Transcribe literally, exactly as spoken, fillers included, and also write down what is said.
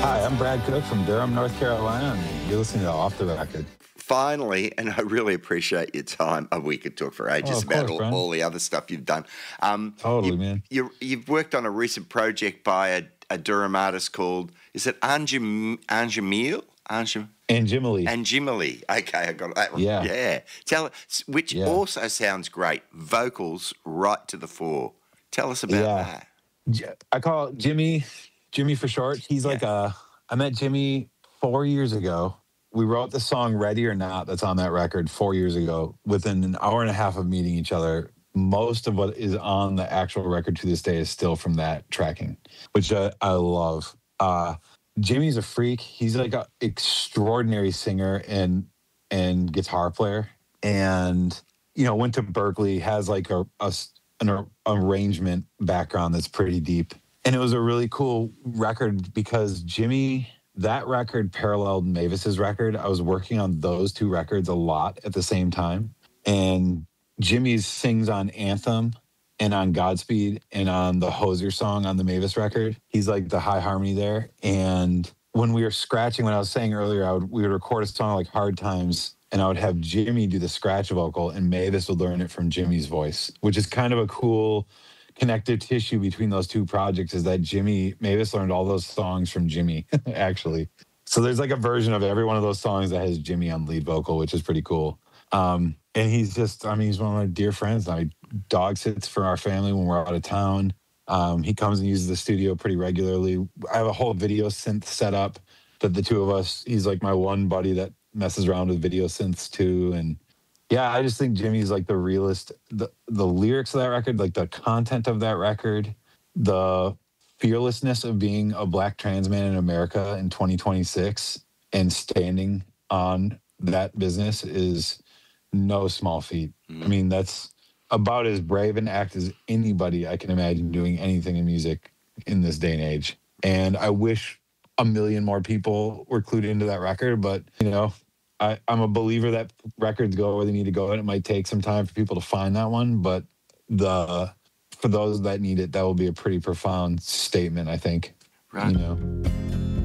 Hi, I'm Brad Cook from Durham, North Carolina, and you're listening to Off the Record. Finally, and I really appreciate your time. Oh, we could talk for ages Oh, of about course, all, Brian. all the other stuff you've done. Um, Totally, you, man. You, you've worked on a recent project by a, a Durham artist called, is it Anjum, Anjumil? Anjum, Anjimali. Anjimali. Okay, I got that one. Yeah. Yeah. Tell, which Yeah. also sounds great. Vocals right to the fore. Tell us about Yeah. that. J- I call it Jimmy, Jimmy for short. He's like a, I met Jimmy four years ago. We wrote the song Ready or Not that's on that record four years ago. Within an hour and a half of meeting each other, most of what is on the actual record to this day is still from that tracking, which I, I love. Uh, Jimmy's a freak. He's like an extraordinary singer and and guitar player. And, you know, went to Berkeley, has like a, a an ar- arrangement background that's pretty deep. And it was a really cool record because Jimmy, that record paralleled Mavis's record. I was working on those two records a lot at the same time. And Jimmy sings on Anthem and on Godspeed and on the Hoser song on the Mavis record. He's like the high harmony there. And when we were scratching, when I was saying earlier, I would we would record a song like Hard Times, and I would have Jimmy do the scratch vocal, and Mavis would learn it from Jimmy's voice, which is kind of a cool connective tissue between those two projects, is that Jimmy, Mavis learned all those songs from Jimmy, actually. So there's like a version of every one of those songs that has Jimmy on lead vocal, which is pretty cool. Um, and he's just, I mean, he's one of my dear friends. I dog sits for our family when we're out of town. Um, he comes and uses the studio pretty regularly. I have a whole video synth set up that the two of us, he's like my one buddy that messes around with video synths too. And yeah, I just think Jimmy's like the realest, the, the lyrics of that record, like the content of that record, the fearlessness of being a Black trans man in America in twenty twenty-six and standing on that business is no small feat. Mm. I mean, that's about as brave an act as anybody I can imagine doing anything in music in this day and age. And I wish a million more people were clued into that record, but you know, I, I'm a believer that records go where they need to go, and it might take some time for people to find that one. But the for those that need it, that will be a pretty profound statement, I think. Right. You know.